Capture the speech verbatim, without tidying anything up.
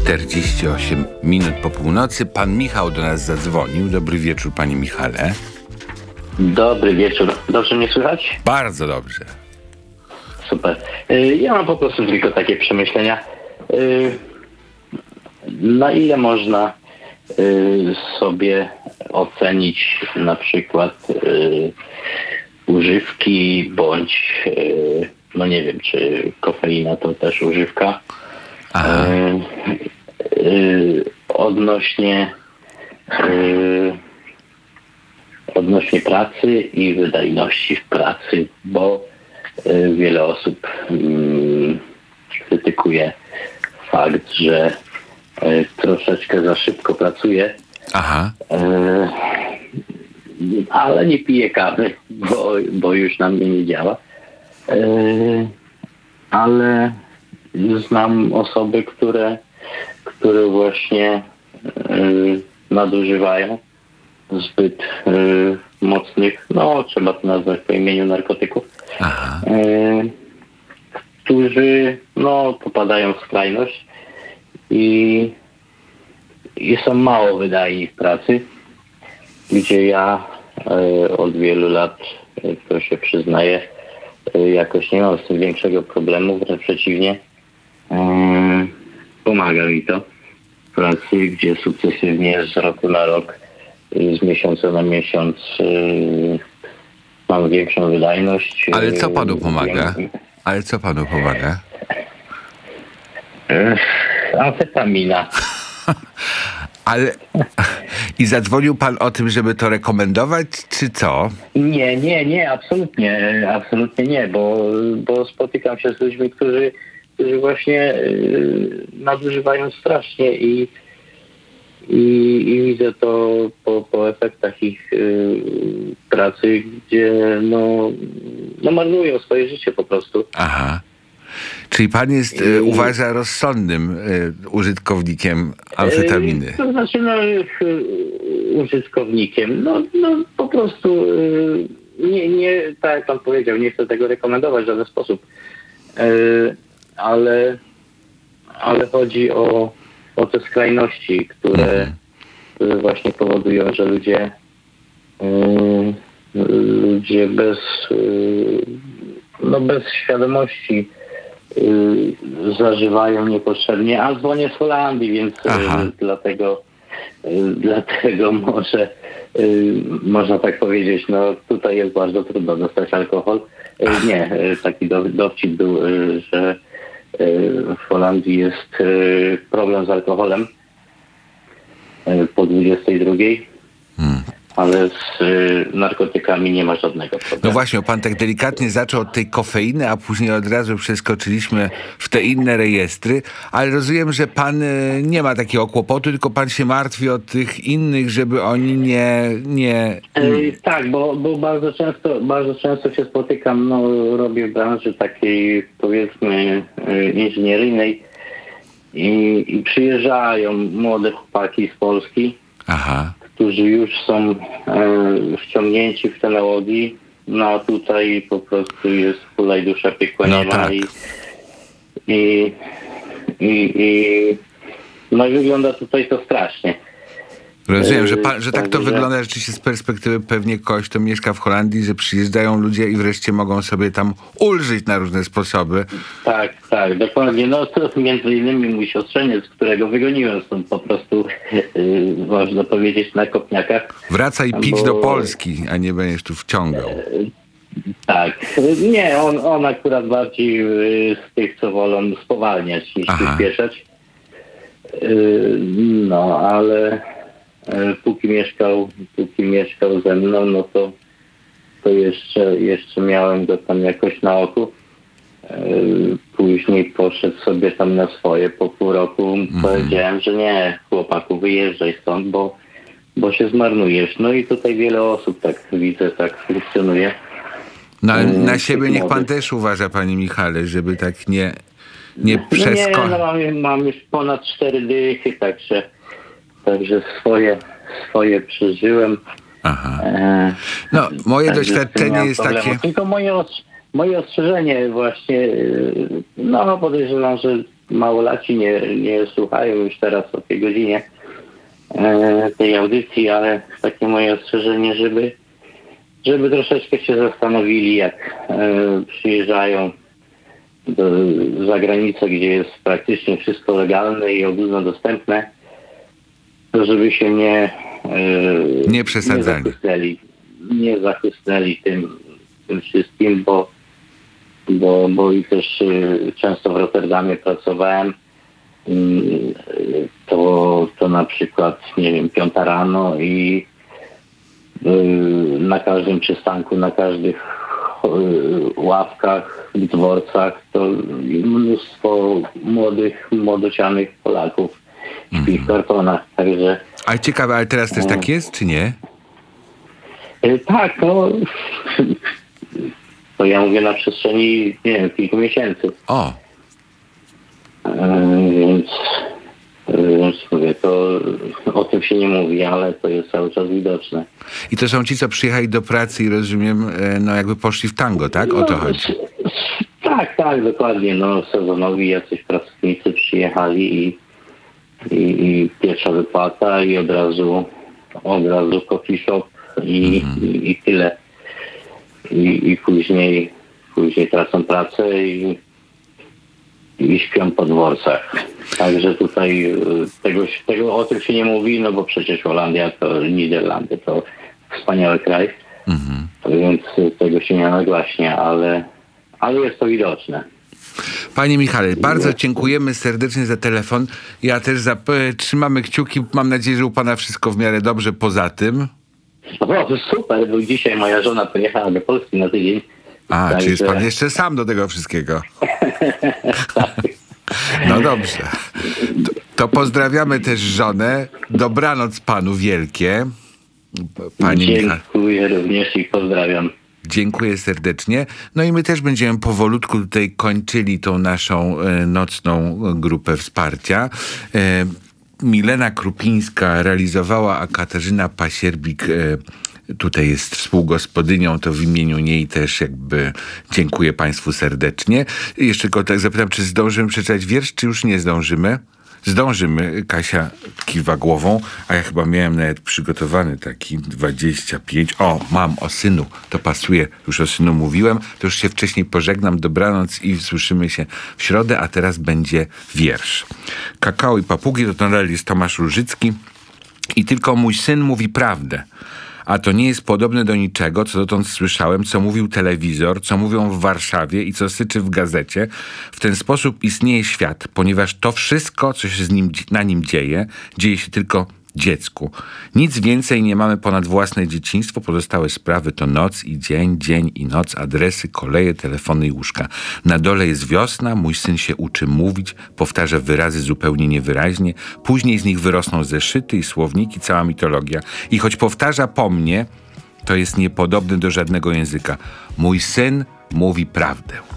czterdzieści osiem minut po północy. Pan Michał do nas zadzwonił. Dobry wieczór, panie Michale. Dobry wieczór. Dobrze mnie słychać? Bardzo dobrze. Super. Y, Ja mam po prostu tylko takie przemyślenia. Y, Na ile można y, sobie ocenić na przykład y, używki bądź, y, no nie wiem, czy kofeina to też używka, Aha. y, y, odnośnie y, odnośnie pracy i wydajności w pracy, bo y, wiele osób y, krytykuje fakt, że y, troszeczkę za szybko pracuje, Aha. y, ale nie pije kawy, bo, bo już na mnie nie działa. Y, ale znam osoby, które, które właśnie y, nadużywają zbyt y, mocnych, no trzeba to nazwać po imieniu, narkotyków, Aha. y, którzy no popadają w skrajność i, i są mało wydajni w pracy, gdzie ja y, od wielu lat, y, to się przyznaję, y, jakoś nie mam z tym większego problemu, wręcz przeciwnie, y, pomaga mi to w pracy, gdzie sukcesywnie z roku na rok, z miesiąca na miesiąc yy, mam większą wydajność. Ale co panu Yy, pomaga? wiem- Ale co panu pomaga? Yy, Amfetamina. Ale... I zadzwonił pan o tym, żeby to rekomendować, czy co? Nie, nie, nie, absolutnie, absolutnie nie, bo, bo spotykam się z ludźmi, którzy, którzy właśnie yy, nadużywają strasznie i, i, i widzę to po, po efektach ich yy, pracy, gdzie no, no marnują swoje życie po prostu. Aha. Czyli pan jest, e, uważa, rozsądnym e, użytkownikiem amfetaminy. Yy, To znaczy, no, yy, użytkownikiem, no, no po prostu yy, nie, nie, tak jak pan powiedział, nie chcę tego rekomendować w żaden sposób, yy, ale, ale chodzi o, o te skrajności, które, które właśnie powodują, że ludzie yy, ludzie bez, yy, no bez świadomości yy, zażywają niepotrzebnie, a dzwonię z Holandii, więc Aha. yy, dlatego yy, dlatego może yy, można tak powiedzieć, no tutaj jest bardzo trudno dostać alkohol. Yy, nie, yy, taki do, dowcip był, yy, że yy, w Holandii jest yy, problem z alkoholem yy, po dwudziestej drugiej. Hmm. Ale z y, narkotykami nie ma żadnego problemu. No właśnie, pan tak delikatnie zaczął od tej kofeiny, a później od razu przeskoczyliśmy w te inne rejestry, ale rozumiem, że pan y, nie ma takiego kłopotu, tylko pan się martwi o tych innych, żeby oni nie... nie... Y, tak, bo, bo bardzo często bardzo często się spotykam, no robię w branży takiej, powiedzmy, y, inżynieryjnej i, i przyjeżdżają młode chłopaki z Polski, Aha. którzy już są e, wciągnięci w te nałogi, no a tutaj po prostu jest hulaj dusza, piekła No nie ma tak. i, i, i, i no i wygląda tutaj to strasznie. Rozumiem, że, pan, że tak to Także- wygląda rzeczywiście z perspektywy pewnie kogoś, kto mieszka w Holandii, że przyjeżdżają ludzie i wreszcie mogą sobie tam ulżyć na różne sposoby. Tak, tak, dokładnie. No to między innymi mój siostrzeniec, którego wygoniłem stąd po prostu, yy, można powiedzieć, na kopniakach. Wracaj pić Bo- do Polski, a nie będziesz tu wciągał. Tak. Nie, on, on akurat bardziej yy, z tych, co wolą spowalniać niż Aha. przyspieszać. Yy, no, ale yy, póki mieszkał, póki mieszkał ze mną, no to, to jeszcze, jeszcze miałem go tam jakoś na oku. Yy, Później poszedł sobie tam na swoje po pół roku. Mhm. Powiedziałem, że nie, chłopaku, wyjeżdżaj stąd, bo, bo się zmarnujesz. No i tutaj wiele osób, tak widzę, tak funkcjonuje. No, ale Mm, na siebie niech pan młody. też uważa, panie Michale, żeby tak nie, nie No nie, przeskoczyć. no mam, mam już ponad cztery dychy, także, także swoje, swoje przeżyłem. Aha. E, No, moje także z tym nie doświadczenie mam jest problemu. takie... Tylko moje, os- moje ostrzeżenie właśnie, yy, no podejrzewam, że małolaci nie, nie słuchają już teraz o tej godzinie e, tej audycji, ale takie moje ostrzeżenie, żeby, żeby troszeczkę się zastanowili, jak e, przyjeżdżają do, za granicę, gdzie jest praktycznie wszystko legalne i ogólnodostępne, to żeby się nie e, Nie przesadzali. Nie zachłysnęli, nie zachłysnęli tym, tym wszystkim, bo Bo, bo i też y, często w Rotterdamie pracowałem, y, to, to na przykład, nie wiem, piąta rano i y, na każdym przystanku, na każdych y, ławkach, w dworcach, to mnóstwo młodych, młodocianych Polaków śpi w kartonach, także... Ale ciekawe, ale teraz też tak jest, czy nie? Y, tak, no... To ja mówię na przestrzeni, nie wiem, kilku miesięcy. O, E, więc, e, więc mówię, to o tym się nie mówi, ale to jest cały czas widoczne. i to są ci, co przyjechali do pracy i rozumiem, e, no jakby poszli w tango, tak? O to No, chodzi. Tak, tak, dokładnie. No, sezonowi jacyś pracownicy przyjechali i, i, i pierwsza wypłata i od razu, od razu coffee shop i, i, i tyle. I, i później, później tracą pracę i, i śpią po dworcach. Także tutaj y, tego, tego o tym się nie mówi, no bo przecież Holandia to Niderlandy to wspaniały kraj, Mhm. więc tego się nie nagłaśnia, ale, ale jest to widoczne. Panie Michale, bardzo dziękujemy serdecznie za telefon. Ja też zap- trzymamy kciuki. Mam nadzieję, że u pana wszystko w miarę dobrze poza tym. No super, bo dzisiaj moja żona pojechała do Polski na tydzień. A, Także- czy jest pan jeszcze sam do tego wszystkiego? No dobrze. To, to pozdrawiamy też żonę. Dobranoc panu wielkie. Panie Michale. Dziękuję również i pozdrawiam. Dziękuję serdecznie. No i my też będziemy powolutku tutaj kończyli tą naszą e, nocną grupę wsparcia. E, Milena Krupińska realizowała, a Katarzyna Pasierbik e, tutaj jest współgospodynią, to w imieniu niej też jakby dziękuję państwu serdecznie. Jeszcze go tak zapytam, czy zdążymy przeczytać wiersz, czy już nie zdążymy? Zdążymy, Kasia kiwa głową, a ja chyba miałem nawet przygotowany taki dwadzieścia pięć. O, mam o synu, to pasuje, już o synu mówiłem, to już się wcześniej pożegnam, dobranoc i słyszymy się w środę, a teraz będzie wiersz. Kakao i papugi to tonel jest Tomasz Różycki i tylko mój syn mówi prawdę. A to nie jest podobne do niczego, co dotąd słyszałem, co mówił telewizor, co mówią w Warszawie i co syczy w gazecie. W ten sposób istnieje świat, ponieważ to wszystko, co się z nim, na nim dzieje, dzieje się tylko dziecku. Nic więcej nie mamy ponad własne dzieciństwo. Pozostałe sprawy to noc i dzień, dzień i noc, adresy, koleje, telefony i łóżka. Na dole jest wiosna, mój syn się uczy mówić, powtarza wyrazy zupełnie niewyraźnie. Później z nich wyrosną zeszyty i słowniki, cała mitologia. I choć powtarza po mnie, to jest niepodobny do żadnego języka. Mój syn mówi prawdę.